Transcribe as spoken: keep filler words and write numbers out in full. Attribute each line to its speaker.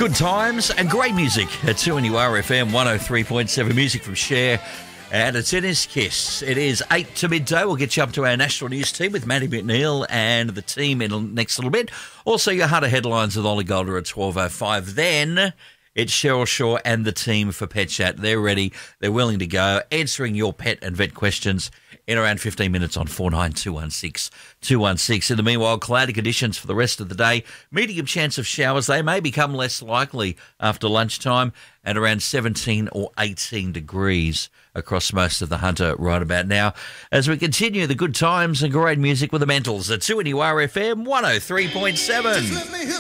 Speaker 1: Good times and great music at two N U R F M one oh three point seven. Music from Cher. And it's in his kiss. It is eight to midday. We'll get you up to our national news team with Matty McNeil and the team in the next little bit. Also, your Hunter headlines with Ollie Golder at twelve oh five. Then it's Cheryl Shaw and the team for Pet Chat. They're ready. They're willing to go, answering your pet and vet questions in around fifteen minutes on four nine two one six two one six. In the meanwhile, cloudy conditions for the rest of the day. Medium chance of showers. They may become less likely after lunchtime and around seventeen or eighteen degrees across most of the Hunter right about now. As we continue the good times and great music with the Mentals at two N U R F M one oh three point seven.